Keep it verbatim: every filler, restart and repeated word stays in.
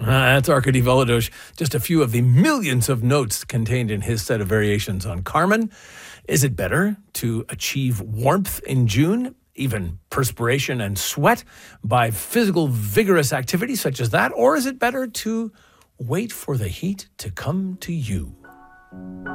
That's Arkady Volodosh. Just a few of the millions of notes contained in his set of variations on Carmen. Is it better to achieve warmth in June, even perspiration and sweat, by physical vigorous activity such as that? Or is it better to wait for the heat to come to you?